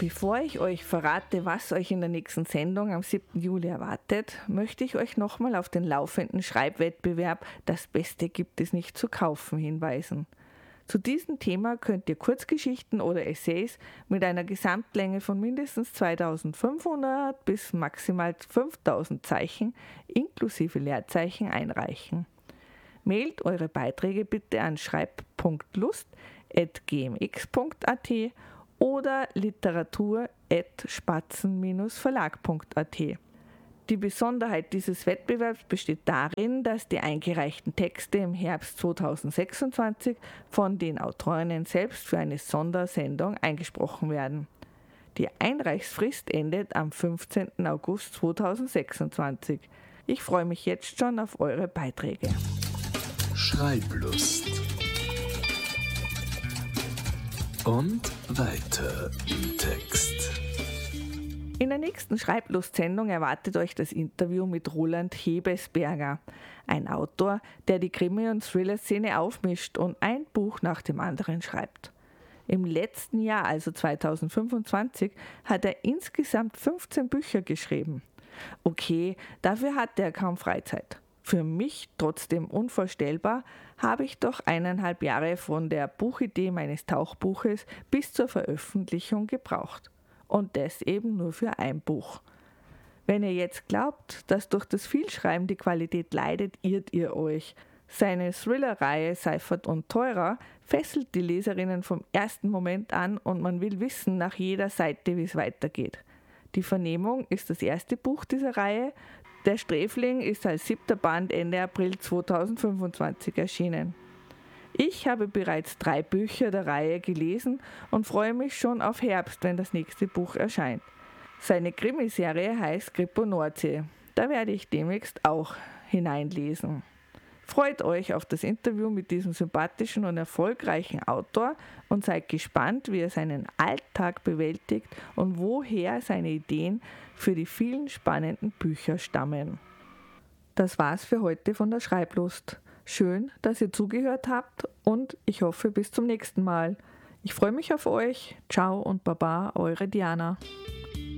Bevor ich euch verrate, was euch in der nächsten Sendung am 7. Juli erwartet, möchte ich euch nochmal auf den laufenden Schreibwettbewerb Das Beste gibt es nicht zu kaufen hinweisen. Zu diesem Thema könnt ihr Kurzgeschichten oder Essays mit einer Gesamtlänge von mindestens 2500 bis maximal 5000 Zeichen inklusive Leerzeichen einreichen. Mailt eure Beiträge bitte an schreib.lust@gmx.at oder literatur@spatzen-verlag.at. Die Besonderheit dieses Wettbewerbs besteht darin, dass die eingereichten Texte im Herbst 2026 von den Autorinnen selbst für eine Sondersendung eingesprochen werden. Die Einreichsfrist endet am 15. August 2026. Ich freue mich jetzt schon auf eure Beiträge. Schreiblust. Und weiter im Text. In der nächsten Schreiblust-Sendung erwartet euch das Interview mit Roland Hebesberger, ein Autor, der die Krimi- und Thriller-Szene aufmischt und ein Buch nach dem anderen schreibt. Im letzten Jahr, also 2025, hat er insgesamt 15 Bücher geschrieben. Okay, dafür hatte er kaum Freizeit. Für mich trotzdem unvorstellbar, habe ich doch 1,5 Jahre von der Buchidee meines Tauchbuches bis zur Veröffentlichung gebraucht. Und das eben nur für ein Buch. Wenn ihr jetzt glaubt, dass durch das Vielschreiben die Qualität leidet, irrt ihr euch. Seine Thriller-Reihe Seifert und Teurer fesselt die Leserinnen vom ersten Moment an und man will wissen nach jeder Seite, wie es weitergeht. Die Vernehmung ist das erste Buch dieser Reihe. Der Sträfling ist als 7. Band Ende April 2025 erschienen. Ich habe bereits 3 Bücher der Reihe gelesen und freue mich schon auf Herbst, wenn das nächste Buch erscheint. Seine Krimiserie heißt Kripo Nordsee. Da werde ich demnächst auch hineinlesen. Freut euch auf das Interview mit diesem sympathischen und erfolgreichen Autor und seid gespannt, wie er seinen Alltag bewältigt und woher seine Ideen für die vielen spannenden Bücher stammen. Das war's für heute von der Schreiblust. Schön, dass ihr zugehört habt und ich hoffe bis zum nächsten Mal. Ich freue mich auf euch. Ciao und Baba, eure Diana.